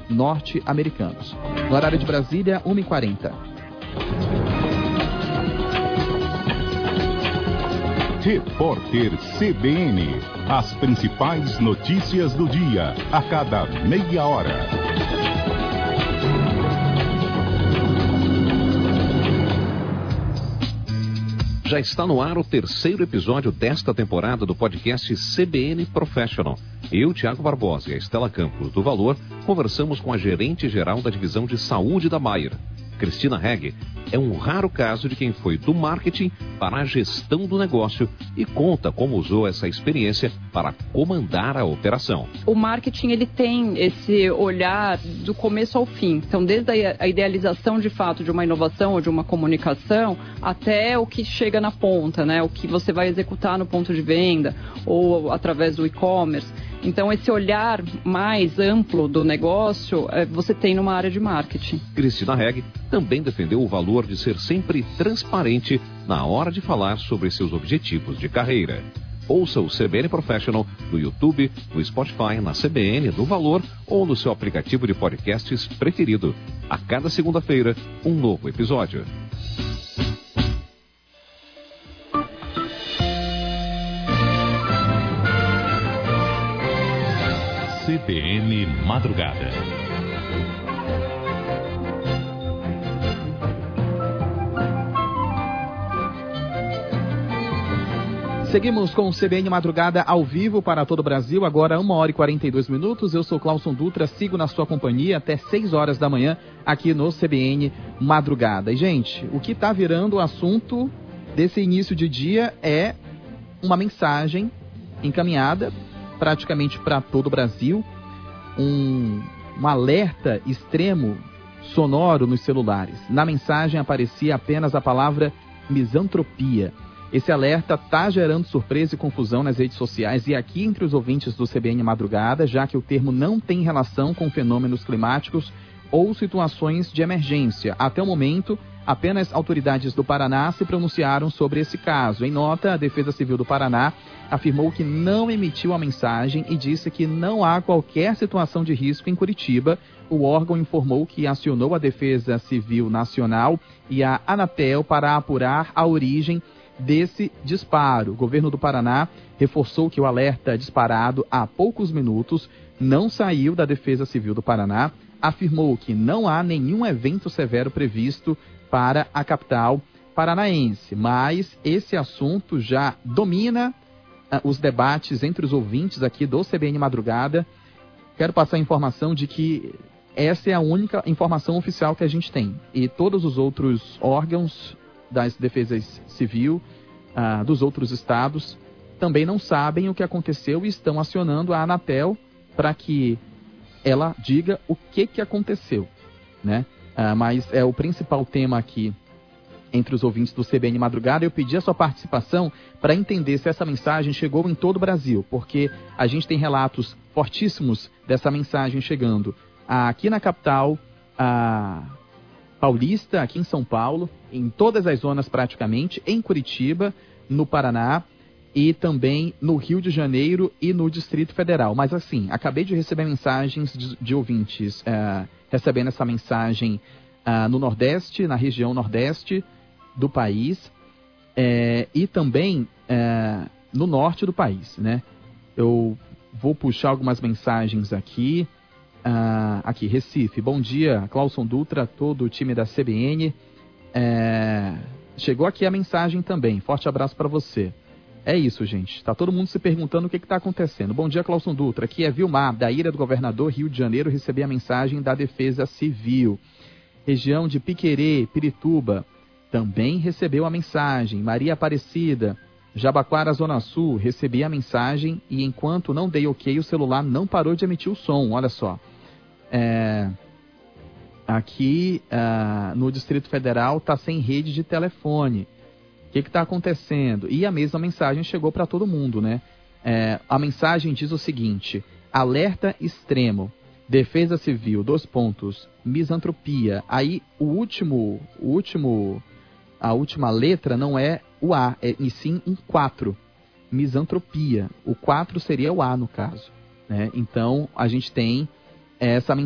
norte-americanos. No horário de Brasília, 1h40. Repórter CBN. As principais notícias do dia, a cada meia hora. Já está no ar o terceiro episódio desta temporada do podcast CBN Professional. Eu, Tiago Barbosa e a Estela Campos do Valor, conversamos com a gerente-geral da divisão de saúde da Bayer. Cristina Regge é um raro caso de quem foi do marketing para a gestão do negócio e conta como usou essa experiência para comandar a operação. O marketing, ele tem esse olhar do começo ao fim. Então, desde a idealização de fato de uma inovação ou de uma comunicação até o que chega na ponta, né? O que você vai executar no ponto de venda ou através do e-commerce. Então, esse olhar mais amplo do negócio, você tem numa área de marketing. Cristina Regge também defendeu o valor de ser sempre transparente na hora de falar sobre seus objetivos de carreira. Ouça o CBN Professional no YouTube, no Spotify, na CBN, no Valor ou no seu aplicativo de podcasts preferido. A cada segunda-feira, um novo episódio. CBN Madrugada. Seguimos com o CBN Madrugada ao vivo para todo o Brasil, agora 1h42. Eu sou Clauson Dutra, sigo na sua companhia até 6 horas da manhã aqui no CBN Madrugada. E, gente, o que está virando o assunto desse início de dia é uma mensagem encaminhada praticamente para todo o Brasil, um alerta extremo sonoro nos celulares. Na mensagem aparecia apenas a palavra misantropia. Esse alerta está gerando surpresa e confusão nas redes sociais e aqui entre os ouvintes do CBN Madrugada, já que o termo não tem relação com fenômenos climáticos ou situações de emergência. Até o momento, apenas autoridades do Paraná se pronunciaram sobre esse caso. Em nota, a Defesa Civil do Paraná afirmou que não emitiu a mensagem e disse que não há qualquer situação de risco em Curitiba. O órgão informou que acionou a Defesa Civil Nacional e a Anatel para apurar a origem desse disparo. O governo do Paraná reforçou que o alerta disparado há poucos minutos não saiu da Defesa Civil do Paraná, afirmou que não há nenhum evento severo previsto para a capital paranaense, mas esse assunto já domina os debates entre os ouvintes aqui do CBN Madrugada. Quero passar a informação de que essa é a única informação oficial que a gente tem. E todos os outros órgãos das defesas civil, dos outros estados, também não sabem o que aconteceu e estão acionando a Anatel para que ela diga o que aconteceu, né? Mas é o principal tema aqui entre os ouvintes do CBN Madrugada. Eu pedi a sua participação para entender se essa mensagem chegou em todo o Brasil, porque a gente tem relatos fortíssimos dessa mensagem chegando aqui na capital paulista, aqui em São Paulo, em todas as zonas praticamente, em Curitiba, no Paraná e também no Rio de Janeiro e no Distrito Federal. Mas assim, acabei de receber mensagens de ouvintes recebendo essa mensagem no Nordeste, na região Nordeste do país e também no Norte do país, né? Eu vou puxar algumas mensagens aqui. Aqui, Recife. Bom dia, Clauson Dutra, todo o time da CBN. Chegou aqui a mensagem também. Forte abraço para você. É isso, gente. Tá todo mundo se perguntando o que está acontecendo. Bom dia, Clauson Dutra. Aqui é Vilmar, da Ilha do Governador, Rio de Janeiro. Recebi a mensagem da Defesa Civil. Região de Piquerê, Pirituba, também recebeu a mensagem. Maria Aparecida, Jabaquara, Zona Sul, recebi a mensagem e enquanto não dei ok, o celular não parou de emitir o som. Olha só. Aqui no Distrito Federal está sem rede de telefone. O que está acontecendo? E a mesma mensagem chegou para todo mundo, né? A mensagem diz o seguinte: alerta extremo, Defesa Civil, : misantropia. Aí a última letra não é o A, e sim um 4, misantropia. O 4 seria o A no caso, né? Então a gente tem essa mensagem.